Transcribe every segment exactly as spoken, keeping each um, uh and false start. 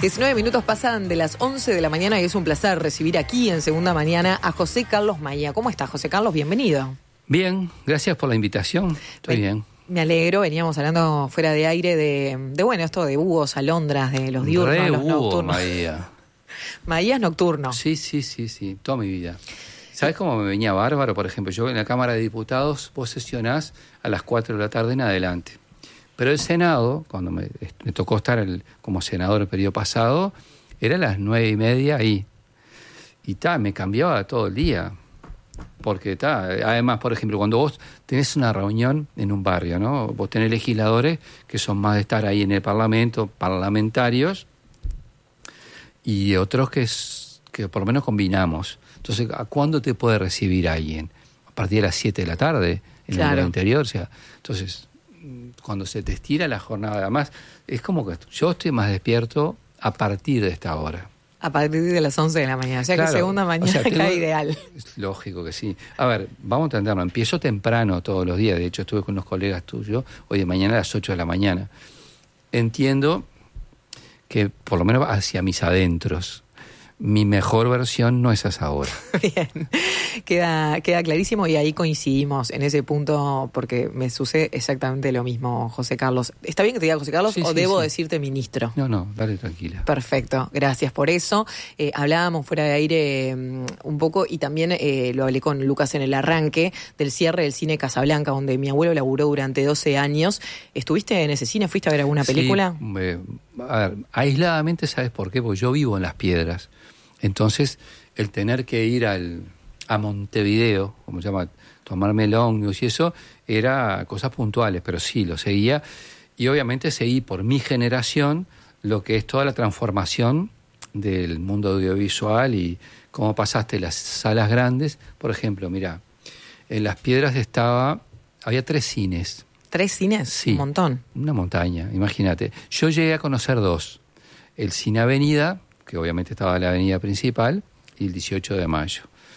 diecinueve minutos pasan de las once de la mañana y es un placer recibir aquí en Segunda Mañana a José Carlos Maía. ¿Cómo estás, José Carlos? Bienvenido. Bien, gracias por la invitación. Estoy bien. bien. Me alegro, veníamos hablando fuera de aire de, de bueno, esto de búhos, alondras, de los diurnos, Re los búho, nocturnos. Maía. Maía es nocturno. Sí, sí, sí, sí, toda mi vida. ¿Sabes cómo me venía bárbaro? Por ejemplo, yo en la Cámara de Diputados vos sesionás a las cuatro de la tarde en adelante. Pero el Senado, cuando me, me tocó estar el, como senador el periodo pasado, era a las nueve y media ahí. Y ta, me cambiaba todo el día. Porque ta, además, por ejemplo, cuando vos tenés una reunión en un barrio, ¿no? Vos tenés legisladores que son más de estar ahí en el Parlamento, parlamentarios, y otros que, es, que por lo menos combinamos. Entonces, ¿a cuándo te puede recibir alguien? A partir de las siete de la tarde, en Claro. el interior. O sea, entonces, cuando se te estira la jornada, además, es como que yo estoy más despierto a partir de esta hora. A partir de las once de la mañana. O sea Claro, que Segunda Mañana o sea, tengo, cae ideal. Es lógico que sí. A ver, vamos a entenderlo. Empiezo temprano todos los días. De hecho, estuve con unos colegas tuyos hoy de mañana a las ocho de la mañana. Entiendo que, por lo menos hacia mis adentros, mi mejor versión no es esa hora. Bien, queda, queda clarísimo y ahí coincidimos en ese punto porque me sucede exactamente lo mismo, José Carlos. ¿Está bien que te diga José Carlos Sí, o sí, debo sí. decirte ministro? No, no, dale tranquila. Perfecto, gracias por eso. Eh, hablábamos fuera de aire um, un poco y también eh, lo hablé con Lucas en el arranque del cierre del cine Casablanca, donde mi abuelo laburó durante doce años. ¿Estuviste en ese cine? ¿Fuiste a ver alguna película? Sí, eh, a ver, aisladamente, ¿sabes por qué? Porque yo vivo en Las Piedras. Entonces, el tener que ir al, a Montevideo, como se llama, tomarme el ómnibus y eso, era cosas puntuales, pero sí, lo seguía. Y obviamente seguí por mi generación lo que es toda la transformación del mundo audiovisual y cómo pasaste las salas grandes. Por ejemplo, mira, en Las Piedras estaba, había tres cines. ¿Tres cines? Sí, Un montón. Una montaña, imagínate. Yo llegué a conocer dos. El Cine Avenida, que obviamente estaba en la avenida principal, y el dieciocho de mayo.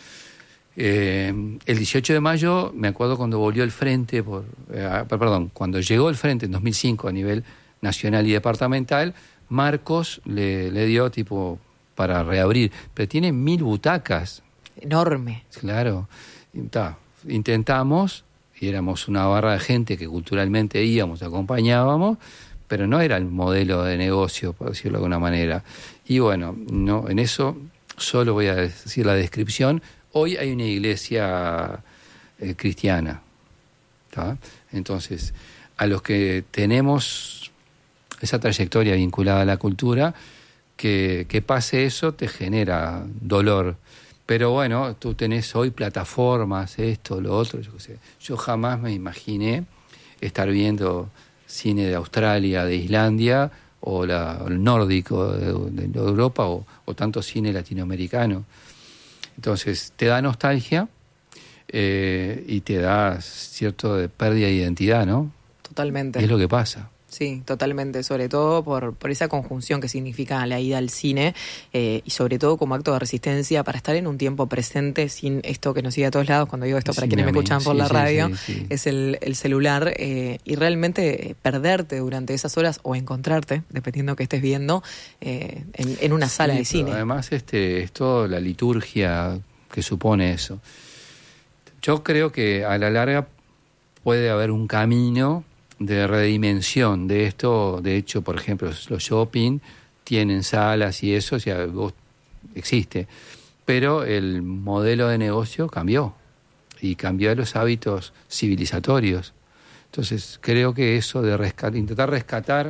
Eh, el dieciocho de mayo, me acuerdo cuando volvió el Frente, por, eh, perdón, cuando llegó el Frente en dos mil cinco a nivel nacional y departamental, Marcos le, le dio tipo para reabrir, pero tiene mil butacas. Enorme. Claro, y, ta, intentamos, y éramos una barra de gente que culturalmente íbamos, acompañábamos, pero no era el modelo de negocio, por decirlo de alguna manera. Y bueno, no, en eso solo voy a decir la descripción. Hoy hay una iglesia eh, cristiana, ¿tá? Entonces, a los que tenemos esa trayectoria vinculada a la cultura, que, que pase eso te genera dolor. Pero bueno, tú tenés hoy plataformas, esto, lo otro, yo qué sé. Yo jamás me imaginé estar viendo cine de Australia, de Islandia, o la, el nórdico de, de Europa, o, o tanto cine latinoamericano. Entonces, te da nostalgia eh, y te da cierto de pérdida de identidad, ¿no? Totalmente. Y es lo que pasa. Sí, totalmente, sobre todo por, por esa conjunción que significa la ida al cine eh, y sobre todo como acto de resistencia para estar en un tiempo presente sin esto que nos sigue a todos lados. Cuando digo esto, para Sí, quienes me mí, escuchan por sí, la sí, radio, sí, sí. es el, el celular eh, y realmente perderte durante esas horas o encontrarte, dependiendo que estés viendo, eh, en, en una sala Sí, de cine. Además, este, es toda la liturgia que supone eso. Yo creo que a la larga puede haber un camino de redimensión de esto. De hecho, por ejemplo, los shopping tienen salas y eso, o sea, vos, existe. Pero el modelo de negocio cambió y cambió los hábitos civilizatorios. Entonces, creo que eso de rescatar, intentar rescatar,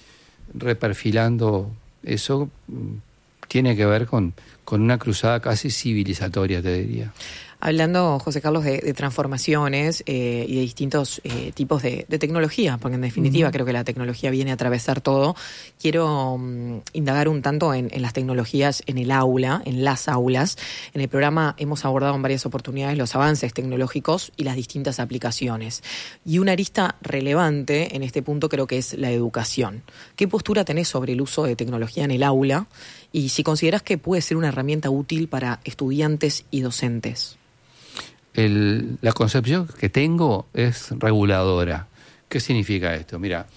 reperfilando eso, tiene que ver con, con una cruzada casi civilizatoria, te diría. Hablando, José Carlos, de, de transformaciones eh, y de distintos eh, tipos de, de tecnología, porque en definitiva uh-huh. creo que la tecnología viene a atravesar todo, quiero um, indagar un tanto en, en las tecnologías en el aula, en las aulas. En el programa hemos abordado en varias oportunidades los avances tecnológicos y las distintas aplicaciones. Y una arista relevante en este punto creo que es la educación. ¿Qué postura tenés sobre el uso de tecnología en el aula? Y si considerás que puede ser una herramienta útil para estudiantes y docentes. El, la concepción que tengo es reguladora. ¿Qué significa esto? Mira,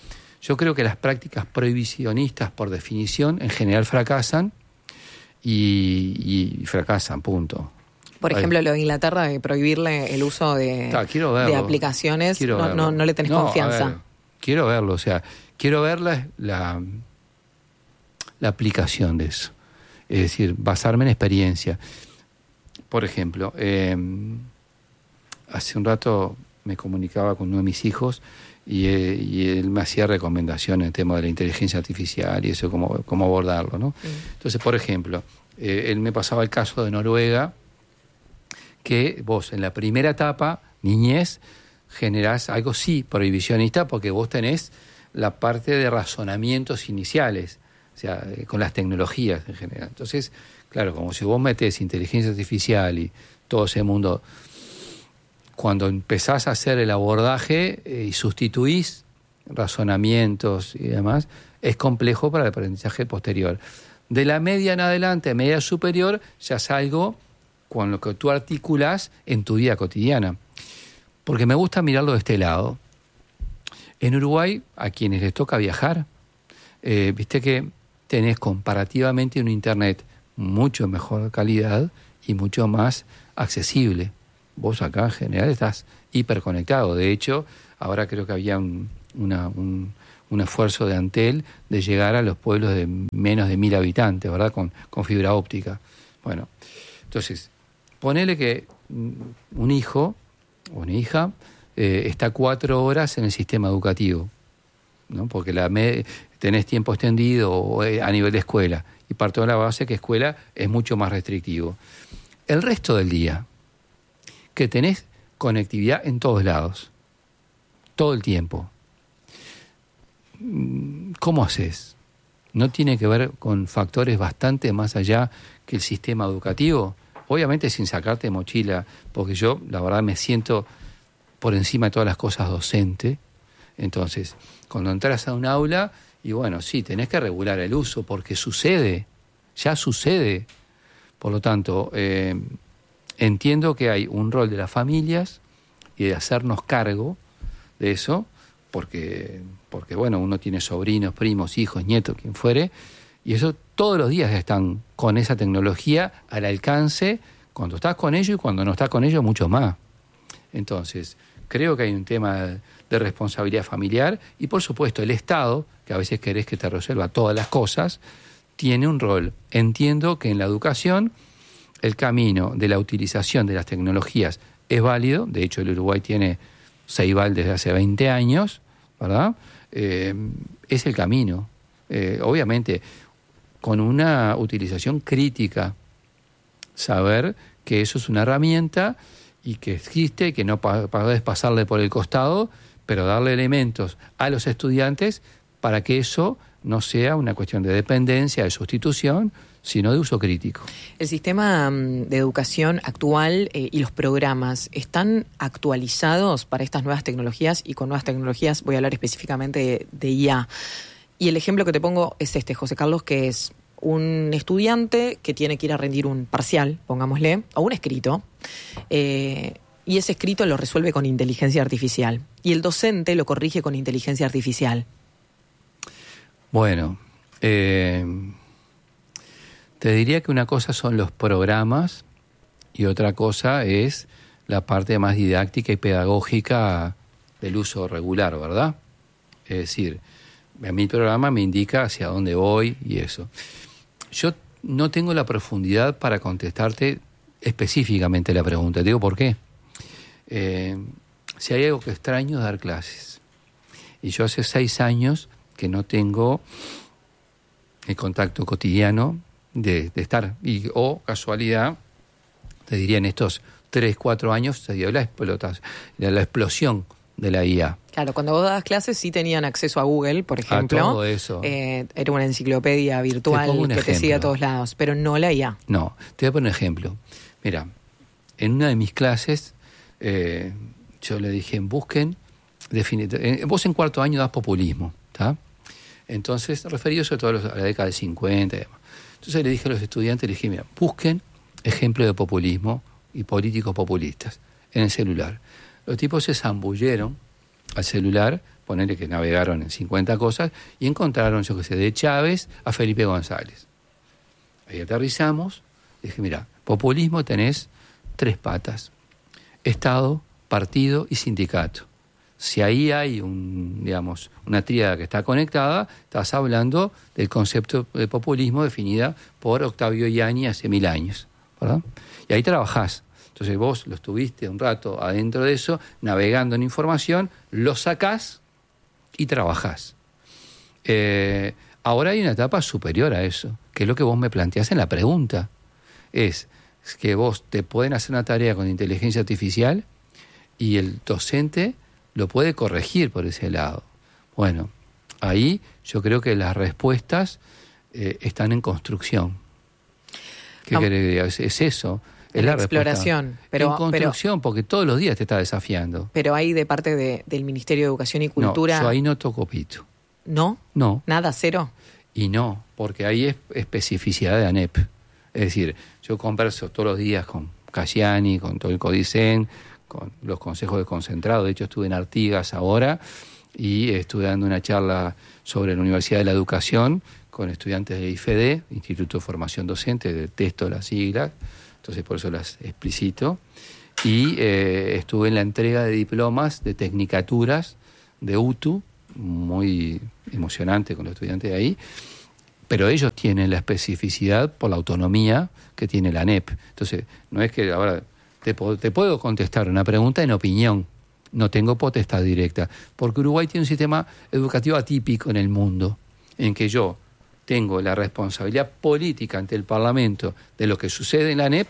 Yo creo que las prácticas prohibicionistas, por definición, en general fracasan y, y fracasan, punto. Por ejemplo, lo de Inglaterra, de prohibirle el uso de, Ta, quiero verlo, de aplicaciones, quiero no, no, no le tenés no, confianza. A ver, quiero verlo, o sea, quiero ver la, la, la aplicación de eso. Es decir, basarme en experiencia. Por ejemplo, eh, hace un rato me comunicaba con uno de mis hijos y, eh, y él me hacía recomendaciones en el tema de la inteligencia artificial y eso, cómo, cómo abordarlo, ¿no? Sí. Entonces, por ejemplo, eh, él me pasaba el caso de Noruega, que vos en la primera etapa, niñez, generás algo sí prohibicionista porque vos tenés la parte de razonamientos iniciales, o sea, eh, con las tecnologías en general. Entonces, claro, como si vos metés inteligencia artificial y todo ese mundo, cuando empezás a hacer el abordaje eh, y sustituís razonamientos y demás, es complejo para el aprendizaje posterior. De la media en adelante, media superior, ya es algo con lo que tú articulas en tu vida cotidiana. Porque me gusta mirarlo de este lado. En Uruguay, a quienes les toca viajar, eh, viste que tenés comparativamente un internet mucho mejor calidad y mucho más accesible. Vos acá en general estás hiperconectado. De hecho, ahora creo que había un, una, un, un esfuerzo de Antel de llegar a los pueblos de menos de mil habitantes, ¿verdad? Con, con fibra óptica. Bueno, entonces, ponele que un hijo o una hija eh, está cuatro horas en el sistema educativo, ¿no? Porque la me, tenés tiempo extendido a nivel de escuela y parto de la base que escuela es mucho más restrictivo. El resto del día, que tenés conectividad en todos lados, todo el tiempo, ¿cómo haces? ¿No tiene que ver con factores bastante más allá que el sistema educativo? Obviamente sin sacarte mochila, porque yo la verdad me siento por encima de todas las cosas docente. Entonces, cuando entras a un aula, y bueno, sí, tenés que regular el uso, porque sucede, ya sucede. Por lo tanto, eh, entiendo que hay un rol de las familias y de hacernos cargo de eso, porque, porque bueno, uno tiene sobrinos, primos, hijos, nietos, quien fuere, y eso todos los días están con esa tecnología al alcance, cuando estás con ellos y cuando no estás con ellos mucho más. Entonces, creo que hay un tema de responsabilidad familiar y por supuesto el Estado, que a veces querés que te resuelva todas las cosas, tiene un rol. Entiendo que en la educación el camino de la utilización de las tecnologías es válido, de hecho el Uruguay tiene Ceibal desde hace veinte años, ¿verdad? Eh, es el camino. Eh, obviamente, con una utilización crítica, saber que eso es una herramienta y que existe, que no podés pasarle por el costado, pero darle elementos a los estudiantes para que eso no sea una cuestión de dependencia, de sustitución, sino de uso crítico. ¿El sistema de educación actual eh, y los programas están actualizados para estas nuevas tecnologías? Y con nuevas tecnologías voy a hablar específicamente de, de I A. Y el ejemplo que te pongo es este, José Carlos, que es un estudiante que tiene que ir a rendir un parcial, pongámosle, o un escrito, eh, y ese escrito lo resuelve con inteligencia artificial. Y el docente lo corrige con inteligencia artificial. Bueno, eh, te diría que una cosa son los programas y otra cosa es la parte más didáctica y pedagógica del uso regular, ¿verdad? Es decir, a mi programa me indica hacia dónde voy y eso. Yo no tengo la profundidad para contestarte específicamente la pregunta. Te digo por qué. Eh, si hay algo que extraño es dar clases. Y yo hace seis años que no tengo el contacto cotidiano de, de estar. Y, o casualidad, te diría en estos tres, cuatro años se dio la explotación, la explosión de la I A. Claro, cuando vos dabas clases sí tenían acceso a Google, por ejemplo. A todo eso. Eh, era una enciclopedia virtual que ejemplo. te sigue a todos lados, pero no la I A. No, te voy a poner un ejemplo. Mira, en una de mis clases eh, yo le dije, busquen, definitivamente, vos en cuarto año das populismo, ¿está? Entonces, referido sobre todo a, los, a la década del cincuenta y demás. Entonces le dije a los estudiantes, le dije, mira, busquen ejemplos de populismo y políticos populistas en el celular. Los tipos se zambulleron al celular, ponerle que navegaron en cincuenta cosas y encontraron, yo qué sé, de Chávez a Felipe González. Ahí aterrizamos, dije, mira, populismo tenés tres patas: Estado, partido y sindicato. Si ahí hay un, digamos, una tríada que está conectada, estás hablando del concepto de populismo definida por Octavio Yanni hace mil años, ¿verdad? Y ahí trabajás. Entonces vos lo estuviste un rato adentro de eso, navegando en información, lo sacás y trabajás. Eh, ahora hay una etapa superior a eso, que es lo que vos me planteás en la pregunta. Es que vos te pueden hacer una tarea con inteligencia artificial y el docente lo puede corregir por ese lado. Bueno, ahí yo creo que las respuestas eh, están en construcción. ¿Qué querés que diga? Es, es eso. Es en la exploración. Pero, en construcción, pero, porque todos los días te está desafiando. Pero hay de parte de, del Ministerio de Educación y Cultura... No, yo ahí no toco pito. ¿No? No. ¿Nada, cero? Y no, porque ahí es especificidad de ANEP. Es decir, yo converso todos los días con Cayani, con todo el CODICEN, con los consejos de concentrado. De hecho, estuve en Artigas ahora y estuve dando una charla sobre la Universidad de la Educación con estudiantes de I F E D, Instituto de Formación Docente, detesto las siglas, entonces por eso las explicito. Y eh, estuve en la entrega de diplomas de tecnicaturas de U T U, muy emocionante con los estudiantes de ahí, pero ellos tienen la especificidad por la autonomía que tiene la ANEP. Entonces, no es que ahora te, te puedo contestar una pregunta en opinión, no tengo potestad directa, porque Uruguay tiene un sistema educativo atípico en el mundo, en que yo tengo la responsabilidad política ante el Parlamento de lo que sucede en la ANEP,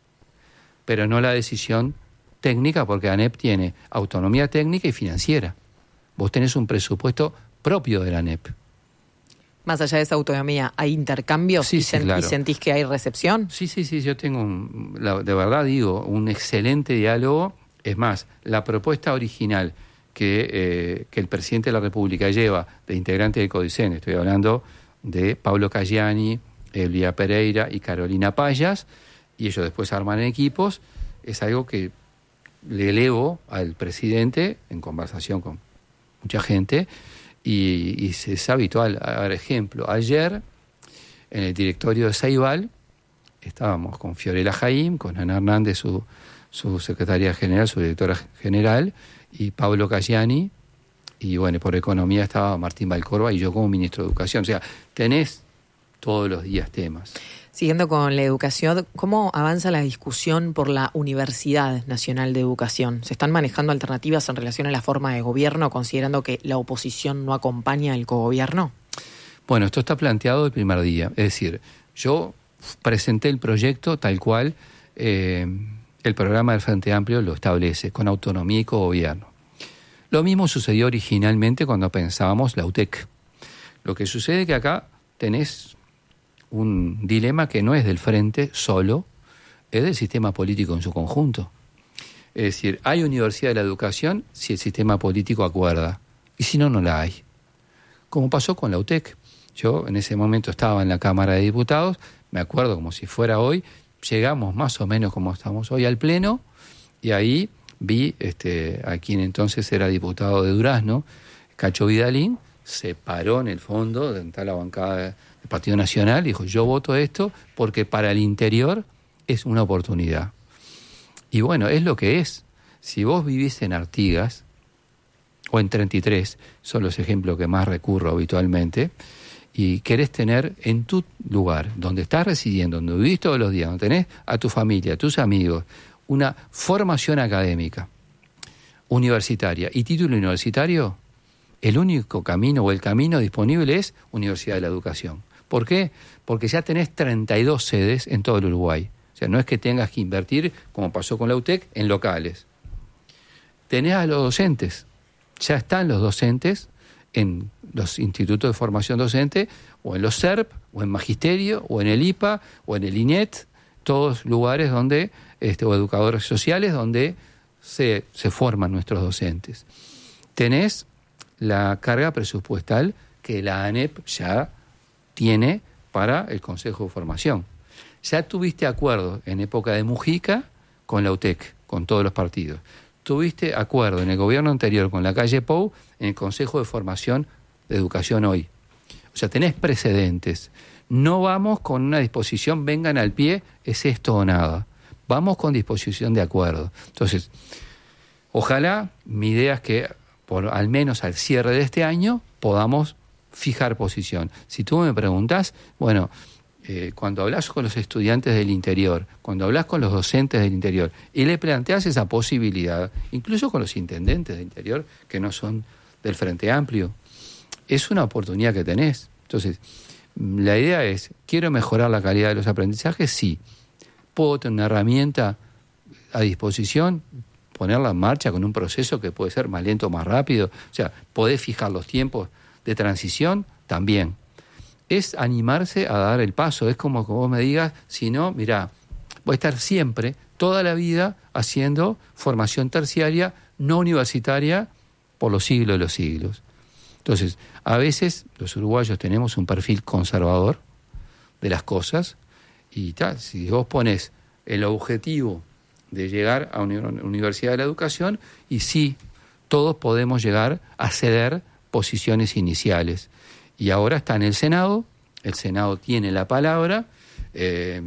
pero no la decisión técnica, porque la ANEP tiene autonomía técnica y financiera. Vos tenés un presupuesto propio de la ANEP. Más allá de esa autonomía, ¿hay intercambios sí, y, sí, sen- claro. y sentís que hay recepción? Sí, sí, sí, yo tengo, un, la, de verdad digo, un excelente diálogo. Es más, la propuesta original que, eh, que el presidente de la República lleva de integrante del CODICEN, estoy hablando de Pablo Cayani, Elia Pereira y Carolina Payas, y ellos después arman equipos, es algo que le elevo al presidente en conversación con mucha gente, y, y es habitual. Por ejemplo, ayer en el directorio de Ceibal estábamos con Fiorella Jaim, con Ana Hernández, su, su secretaria general, su directora general, y Pablo Cayani, y bueno, por economía estaba Martín Valcorba y yo como ministro de Educación. O sea, tenés todos los días temas. Siguiendo con la educación, ¿cómo avanza la discusión por la Universidad Nacional de Educación? ¿Se están manejando alternativas en relación a la forma de gobierno, considerando que la oposición no acompaña el cogobierno? Bueno, esto está planteado el primer día. Es decir, yo presenté el proyecto tal cual eh, el programa del Frente Amplio lo establece, con autonomía y cogobierno. Lo mismo sucedió originalmente cuando pensábamos la U T E C. Lo que sucede es que acá tenés un dilema que no es del Frente solo, es del sistema político en su conjunto. Es decir, hay Universidad de la Educación si el sistema político acuerda, y si no, no la hay. Como pasó con la U T E C. Yo en ese momento estaba en la Cámara de Diputados, me acuerdo como si fuera hoy, llegamos más o menos como estamos hoy al Pleno, y ahí vi este, a quien entonces era diputado de Durazno, Cacho Vidalín, se paró en el fondo, de la bancada del Partido Nacional, y dijo, yo voto esto porque para el interior es una oportunidad. Y bueno, es lo que es. Si vos vivís en Artigas, o en treinta y tres, son los ejemplos que más recurro habitualmente, y querés tener en tu lugar, donde estás residiendo, donde vivís todos los días, donde tenés a tu familia, a tus amigos, una formación académica, universitaria y título universitario, el único camino o el camino disponible es Universidad de la Educación. ¿Por qué? Porque ya tenés treinta y dos sedes en todo el Uruguay. O sea, no es que tengas que invertir, como pasó con la U T E C, en locales. Tenés a los docentes. Ya están los docentes en los institutos de formación docente, o en los S E R P, o en Magisterio, o en el I P A, o en el I N E T, todos lugares donde, este, o educadores sociales, donde se, se forman nuestros docentes. Tenés la carga presupuestal que la ANEP ya tiene para el Consejo de Formación. Ya tuviste acuerdos en época de Mujica con la U T E C, con todos los partidos. tuviste acuerdo en el gobierno anterior con la calle Pou en el Consejo de Formación de Educación hoy. O sea, tenés precedentes. No vamos con una disposición, vengan al pie, es esto o nada. Vamos con disposición de acuerdo. Entonces, ojalá, mi idea es que por al menos al cierre de este año podamos fijar posición. Si tú me preguntás, bueno, eh, cuando hablas con los estudiantes del interior, cuando hablas con los docentes del interior y le planteas esa posibilidad, incluso con los intendentes del interior que no son del Frente Amplio, es una oportunidad que tenés. Entonces, la idea es, ¿quiero mejorar la calidad de los aprendizajes? Sí. ¿Puedo tener una herramienta a disposición? Ponerla en marcha con un proceso que puede ser más lento o más rápido. O sea, ¿podés fijar los tiempos de transición? También. Es animarse a dar el paso. Es como que vos me digas, si no, mirá, voy a estar siempre, toda la vida, haciendo formación terciaria, no universitaria, por los siglos de los siglos. Entonces, a veces los uruguayos tenemos un perfil conservador de las cosas y tal, si vos pones el objetivo de llegar a una universidad de la educación, y sí, todos podemos llegar a ceder posiciones iniciales. Y ahora está en el Senado, el Senado tiene la palabra, eh,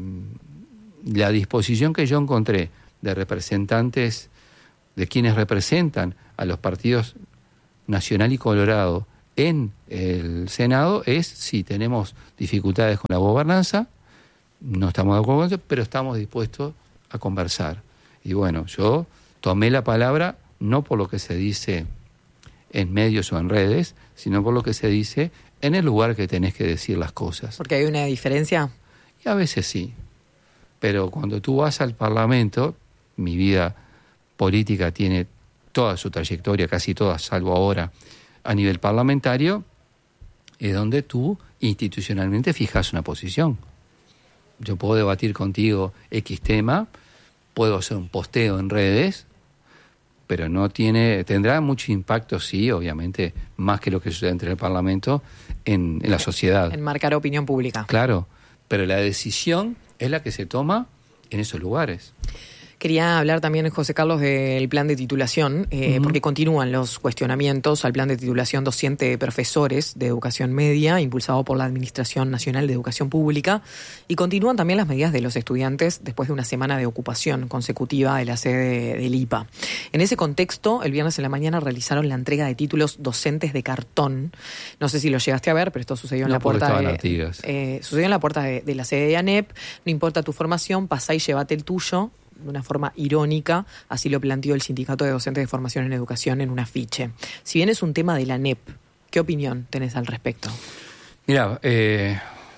la disposición que yo encontré de representantes, de quienes representan a los partidos Nacional y Colorado en el Senado es si tenemos dificultades con la gobernanza, no estamos de acuerdo con eso, pero estamos dispuestos a conversar. Y bueno, yo tomé la palabra no por lo que se dice en medios o en redes, sino por lo que se dice en el lugar que tenés que decir las cosas. ¿Porque hay una diferencia? Y a veces sí, pero cuando tú vas al Parlamento, mi vida política tiene toda su trayectoria, casi toda, salvo ahora, a nivel parlamentario, es donde tú institucionalmente fijas una posición. Yo puedo debatir contigo X tema, puedo hacer un posteo en redes, pero no tiene, tendrá mucho impacto, sí, obviamente, más que lo que sucede entre el Parlamento en, en la sociedad. En marcar opinión pública. Claro, pero la decisión es la que se toma en esos lugares. Quería hablar también, José Carlos, del plan de titulación, eh, uh-huh. porque continúan los cuestionamientos al plan de titulación docente de profesores de educación media, impulsado por la Administración Nacional de Educación Pública, y continúan también las medidas de los estudiantes después de una semana de ocupación consecutiva de la sede del I P A. En ese contexto, el viernes en la mañana realizaron la entrega de títulos docentes de cartón. No sé si lo llegaste a ver, pero esto sucedió en no, la puerta de, eh, sucedió en la puerta de, de la sede de ANEP. No importa tu formación, pasá y llévate el tuyo. De una forma irónica, así lo planteó el Sindicato de Docentes de Formación en Educación en un afiche. Si bien es un tema de la ANEP, ¿qué opinión tenés al respecto? Mira, eh,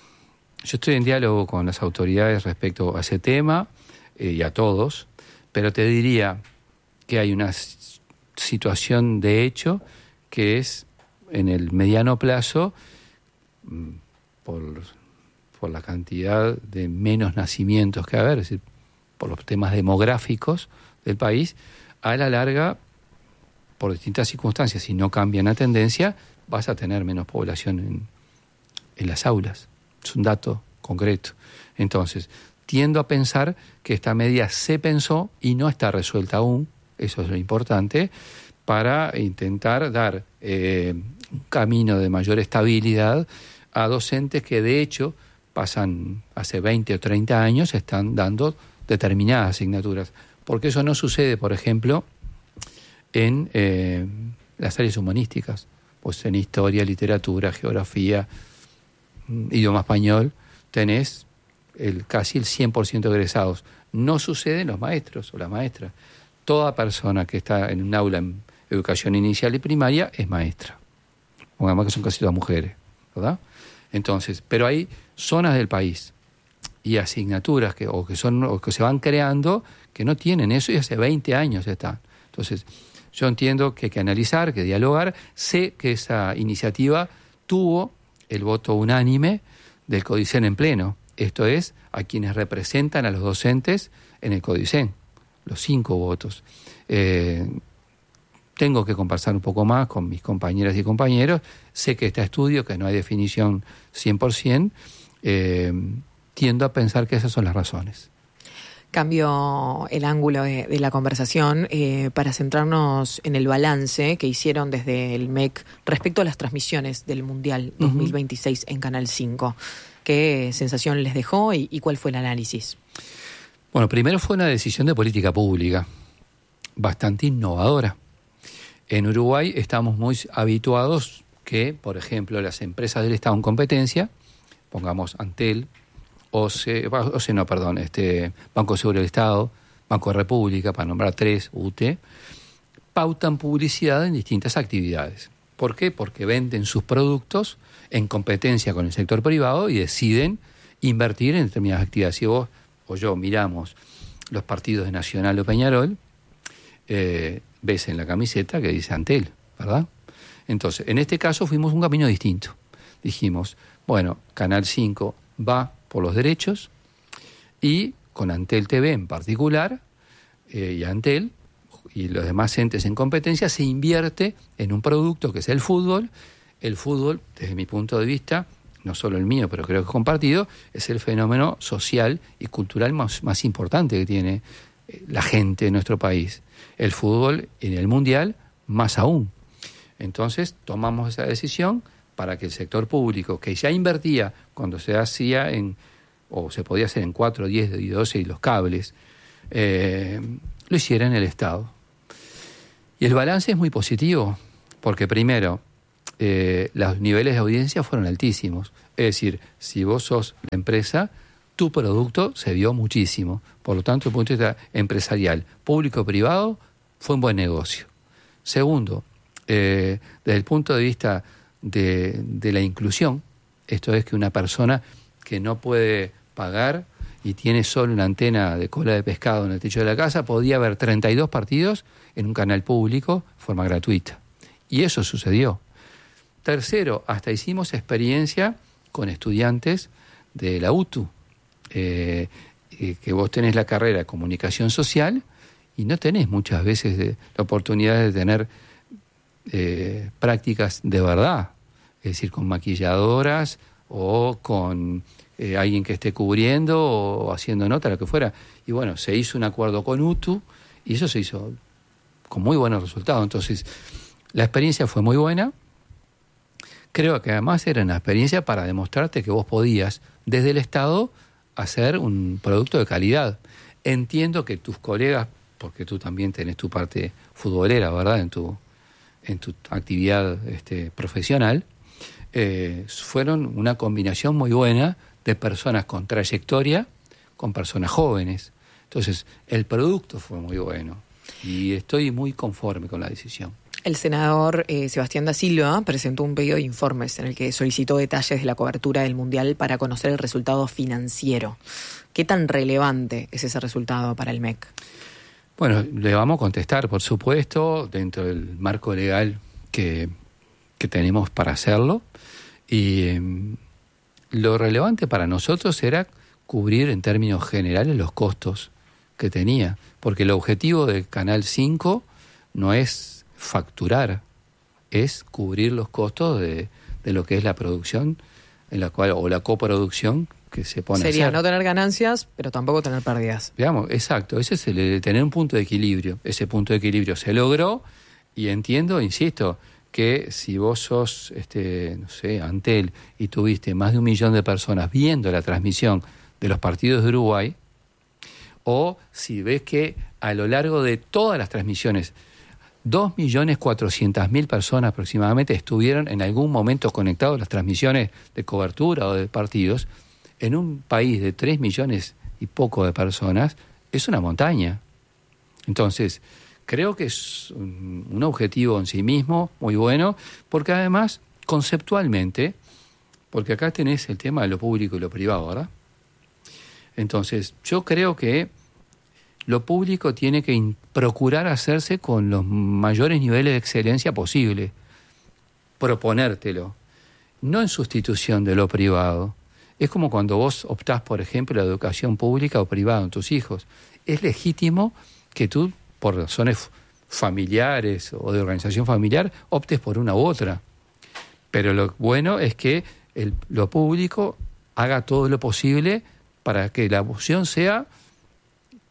yo estoy en diálogo con las autoridades respecto a ese tema eh, y a todos, pero te diría que hay una situación de hecho que es en el mediano plazo, por, por la cantidad de menos nacimientos que va a haber, es decir, por los temas demográficos del país, a la larga, por distintas circunstancias, si no cambian la tendencia, vas a tener menos población en, en las aulas. Es un dato concreto. Entonces, tiendo a pensar que esta medida se pensó y no está resuelta aún, eso es lo importante, para intentar dar eh, un camino de mayor estabilidad a docentes que de hecho pasan hace veinte o treinta años, están dando determinadas asignaturas, porque eso no sucede, por ejemplo, en eh, las áreas humanísticas, pues en historia, literatura, geografía, idioma español, tenés el, casi el cien por ciento de egresados. No sucede en los maestros o las maestras. Toda persona que está en un aula en educación inicial y primaria es maestra, pongamos que son casi todas mujeres, ¿verdad? Entonces, pero hay zonas del país y asignaturas que o que son o que se van creando que no tienen eso y hace veinte años están. Entonces, yo entiendo que hay que analizar, que dialogar. Sé que esa iniciativa tuvo el voto unánime del CODICEN en pleno. Esto es, a quienes representan a los docentes en el CODICEN, los cinco votos. Eh, tengo que conversar un poco más con mis compañeras y compañeros. Sé que este estudio, que no hay definición cien por ciento, eh, tiendo a pensar que esas son las razones. Cambio el ángulo de, de la conversación eh, para centrarnos en el balance que hicieron desde el M E C respecto a las transmisiones del Mundial dos mil veintiséis uh-huh. en Canal cinco. ¿Qué sensación les dejó y, y cuál fue el análisis? Bueno, primero fue una decisión de política pública bastante innovadora. En Uruguay estamos muy habituados que, por ejemplo, las empresas del Estado en competencia, pongamos Antel, O C, O C no, perdón, este Banco Seguro del Estado, Banco de República, para nombrar tres, U T E, pautan publicidad en distintas actividades. ¿Por qué? Porque venden sus productos en competencia con el sector privado y deciden invertir en determinadas actividades. Si vos o yo miramos los partidos de Nacional o Peñarol, eh, ves en la camiseta que dice Antel, ¿verdad? Entonces, en este caso fuimos un camino distinto. Dijimos, bueno, Canal cinco va por los derechos y con Antel T V en particular eh, y Antel y los demás entes en competencia se invierte en un producto que es el fútbol. El fútbol, desde mi punto de vista, no solo el mío, pero creo que es compartido, es el fenómeno social y cultural más, más importante que tiene la gente en nuestro país. El fútbol en el Mundial más aún. Entonces tomamos esa decisión para que el sector público, que ya invertía cuando se hacía en, o se podía hacer en cuatro, diez y doce y los cables, eh, lo hiciera en el Estado. Y el balance es muy positivo, porque primero, eh, los niveles de audiencia fueron altísimos. Es decir, si vos sos la empresa, tu producto se vio muchísimo. Por lo tanto, desde el punto de vista empresarial, público-privado, fue un buen negocio. Segundo, eh, desde el punto de vista de, de la inclusión, esto es que una persona que no puede pagar y tiene solo una antena de cola de pescado en el techo de la casa, podía ver treinta y dos partidos en un canal público de forma gratuita. Y eso sucedió. Tercero, hasta hicimos experiencia con estudiantes de la U T U, eh, eh, que vos tenés la carrera de comunicación social y no tenés muchas veces de, la oportunidad de tener eh, prácticas de verdad, es decir, con maquilladoras o con eh, alguien que esté cubriendo o haciendo nota, lo que fuera. Y bueno, se hizo un acuerdo con U T U y eso se hizo con muy buenos resultados. Entonces, la experiencia fue muy buena. Creo que además era una experiencia para demostrarte que vos podías, desde el Estado, hacer un producto de calidad. Entiendo que tus colegas, porque tú también tenés tu parte futbolera, ¿verdad?, en tu, en tu actividad este, profesional, eh, fueron una combinación muy buena de personas con trayectoria con personas jóvenes. Entonces, el producto fue muy bueno y estoy muy conforme con la decisión. El senador eh, Sebastián da Silva presentó un pedido de informes en el que solicitó detalles de la cobertura del Mundial para conocer el resultado financiero. ¿Qué tan relevante es ese resultado para el M E C? Bueno, le vamos a contestar, por supuesto, dentro del marco legal que, que tenemos para hacerlo. Y eh, lo relevante para nosotros era cubrir en términos generales los costos que tenía, porque el objetivo del Canal cinco no es facturar, es cubrir los costos de, de lo que es la producción en la cual o la coproducción que se pone Sería a hacer. No tener ganancias, pero tampoco tener pérdidas. Digamos, exacto, ese es el de tener un punto de equilibrio. Ese punto de equilibrio se logró y entiendo, insisto, que si vos sos, este, no sé, Antel y tuviste más de un millón de personas viendo la transmisión de los partidos de Uruguay, o si ves que a lo largo de todas las transmisiones dos millones cuatrocientas mil personas aproximadamente estuvieron en algún momento conectados a las transmisiones de cobertura o de partidos, en un país de tres millones y poco de personas, es una montaña. Entonces, creo que es un, un objetivo en sí mismo muy bueno, porque además, conceptualmente, porque acá tenés el tema de lo público y lo privado, ¿verdad? Entonces, yo creo que lo público tiene que in- procurar hacerse con los mayores niveles de excelencia posible, proponértelo, no en sustitución de lo privado. Es como cuando vos optás, por ejemplo, la educación pública o privada en tus hijos. Es legítimo que tú, por razones familiares o de organización familiar, optes por una u otra. Pero lo bueno es que el, lo público haga todo lo posible para que la opción sea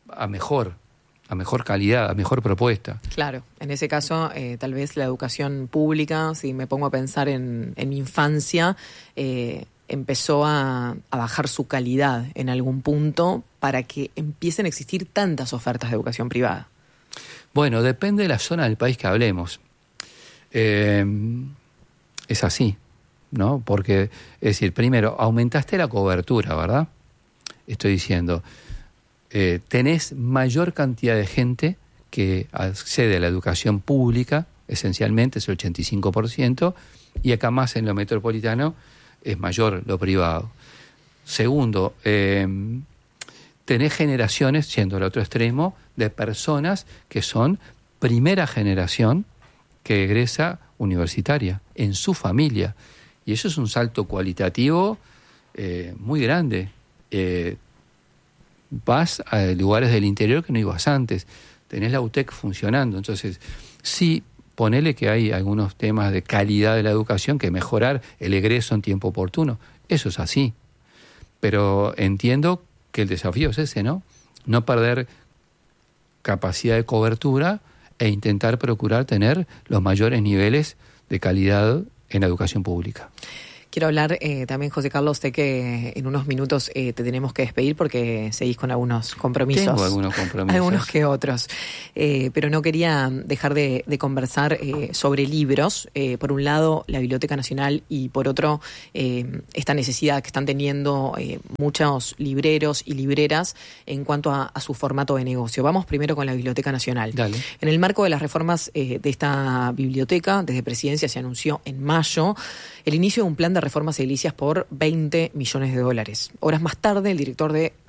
a mejor, a mejor calidad, a mejor propuesta. Claro, en ese caso, eh, tal vez la educación pública, si me pongo a pensar en, en mi infancia, eh, empezó a, a bajar su calidad en algún punto para que empiecen a existir tantas ofertas de educación privada. Bueno, depende de la zona del país que hablemos. Eh, es así, ¿no? Porque, es decir, primero, aumentaste la cobertura, ¿verdad? Estoy diciendo, eh, tenés mayor cantidad de gente que accede a la educación pública, esencialmente es el ochenta y cinco por ciento, y acá más en lo metropolitano es mayor lo privado. Segundo, eh, tenés generaciones, siendo el otro extremo, de personas que son primera generación que egresa universitaria en su familia. Y eso es un salto cualitativo eh, muy grande. Eh, vas a lugares del interior que no ibas antes. Tenés la U T E C funcionando. Entonces, sí, ponele que hay algunos temas de calidad de la educación que mejorar el egreso en tiempo oportuno. Eso es así. Pero entiendo que el desafío es ese, ¿no? No perder capacidad de cobertura e intentar procurar tener los mayores niveles de calidad en la educación pública. Quiero hablar eh, también, José Carlos, sé que en unos minutos eh, te tenemos que despedir porque seguís con algunos compromisos. Tengo algunos compromisos. Algunos que otros. Eh, pero no quería dejar de, de conversar eh, sobre libros. Eh, por un lado, la Biblioteca Nacional y por otro, eh, esta necesidad que están teniendo eh, muchos libreros y libreras en cuanto a, a su formato de negocio. Vamos primero con la Biblioteca Nacional. Dale. En el marco de las reformas eh, de esta biblioteca, desde Presidencia se anunció en mayo el inicio de un plan de reformas edilicias por veinte millones de dólares. Horas más tarde, el director de